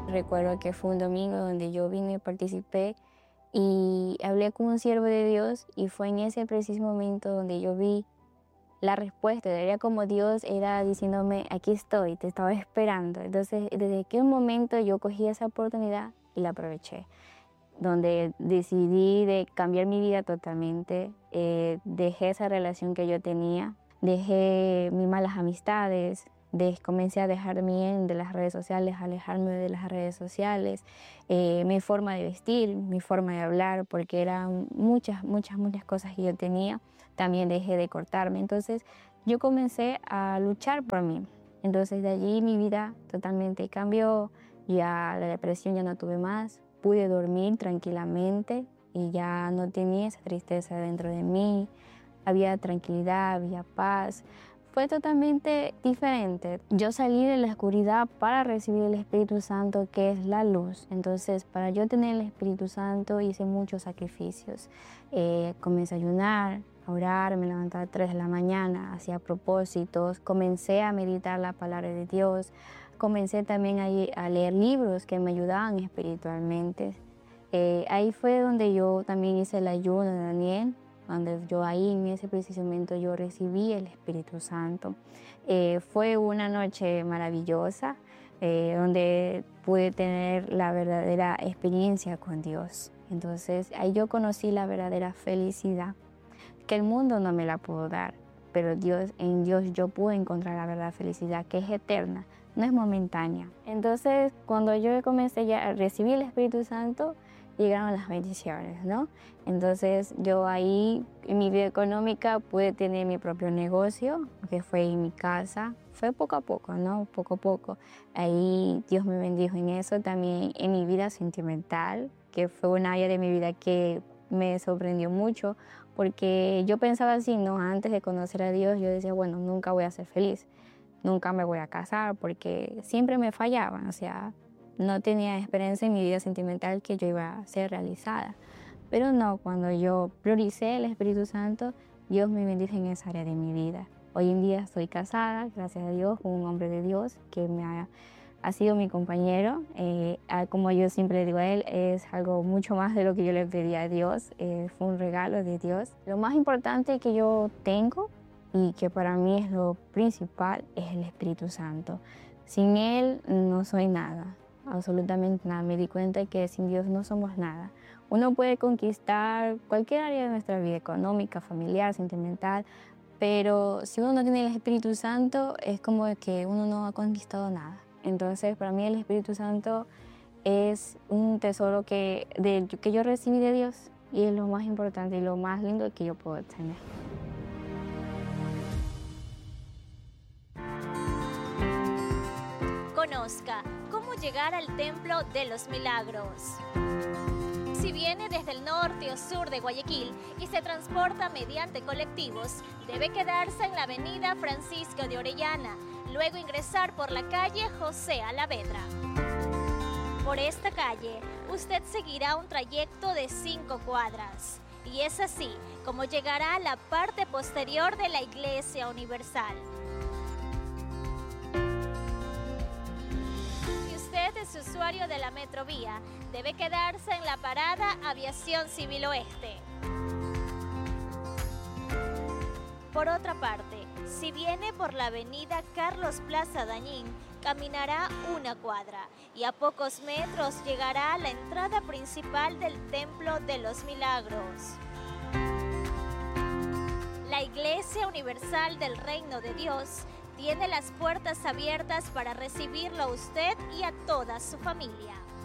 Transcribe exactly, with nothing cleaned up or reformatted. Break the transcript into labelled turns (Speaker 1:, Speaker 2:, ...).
Speaker 1: Recuerdo que fue un domingo donde yo vine y participé y hablé con un siervo de Dios y fue en ese preciso momento donde yo vi la respuesta. Era como Dios era diciéndome, aquí estoy, te estaba esperando. Entonces, desde aquel momento yo cogí esa oportunidad y la aproveché, donde decidí de cambiar mi vida totalmente. Eh, dejé esa relación que yo tenía, dejé mis malas amistades, de, comencé a dejarme de las redes sociales, alejarme de las redes sociales, eh, mi forma de vestir, mi forma de hablar, porque eran muchas, muchas, muchas cosas que yo tenía. También dejé de cortarme. Entonces yo comencé a luchar por mí. Entonces de allí mi vida totalmente cambió. Ya la depresión ya no tuve más. Pude dormir tranquilamente y ya no tenía esa tristeza dentro de mí. Había tranquilidad, había paz. Fue totalmente diferente. Yo salí de la oscuridad para recibir el Espíritu Santo, que es la luz. Entonces, para yo tener el Espíritu Santo hice muchos sacrificios. Eh, comencé a ayunar, a orar, me levantaba a las tres de la mañana, hacía propósitos, comencé a meditar la palabra de Dios, comencé también a, a leer libros que me ayudaban espiritualmente. Eh, ahí fue donde yo también hice el ayuno de Daniel, donde yo ahí en ese preciso momento yo recibí el Espíritu Santo. Eh, fue una noche maravillosa, eh, donde pude tener la verdadera experiencia con Dios. Entonces ahí yo conocí la verdadera felicidad, que el mundo no me la pudo dar, pero Dios, en Dios yo pude encontrar la verdadera felicidad, que es eterna, no es momentánea. Entonces cuando yo comencé ya a recibir el Espíritu Santo, llegaron las bendiciones, ¿no? Entonces yo ahí en mi vida económica pude tener mi propio negocio, que fue en mi casa. Fue poco a poco, ¿no? Poco a poco. Ahí Dios me bendijo en eso. También en mi vida sentimental, que fue un área de mi vida que me sorprendió mucho, porque yo pensaba así, ¿no? Antes de conocer a Dios, yo decía, bueno, nunca voy a ser feliz, nunca me voy a casar, porque siempre me fallaban, o sea, no tenía esperanza en mi vida sentimental que yo iba a ser realizada. Pero no, cuando yo prioricé el Espíritu Santo, Dios me bendijo en esa área de mi vida. Hoy en día estoy casada, gracias a Dios, con un hombre de Dios que me ha, ha sido mi compañero. Eh, como yo siempre le digo a él, es algo mucho más de lo que yo le pedí a Dios. Eh, fue un regalo de Dios. Lo más importante que yo tengo y que para mí es lo principal es el Espíritu Santo. Sin él no soy nada. Absolutamente nada. Me di cuenta que sin Dios no somos nada. Uno puede conquistar cualquier área de nuestra vida, económica, familiar, sentimental, pero si uno no tiene el Espíritu Santo, es como que uno no ha conquistado nada. Entonces, para mí el Espíritu Santo es un tesoro que, de, que yo recibí de Dios y es lo más importante y lo más lindo que yo puedo tener.
Speaker 2: Conozca cómo llegar al Templo de los Milagros. Si viene desde el norte o sur de Guayaquil y se transporta mediante colectivos, debe quedarse en la avenida Francisco de Orellana, luego ingresar por la calle José Alavedra. Por esta calle, usted seguirá un trayecto de cinco cuadras, y es así como llegará a la parte posterior de la Iglesia Universal. Es usuario de la Metrovía, debe quedarse en la parada Aviación Civil Oeste. Por otra parte, si viene por la avenida Carlos Plaza Dañín, caminará una cuadra y a pocos metros llegará a la entrada principal del Templo de los Milagros. La Iglesia Universal del Reino de Dios tiene las puertas abiertas para recibirlo a usted y a toda su familia.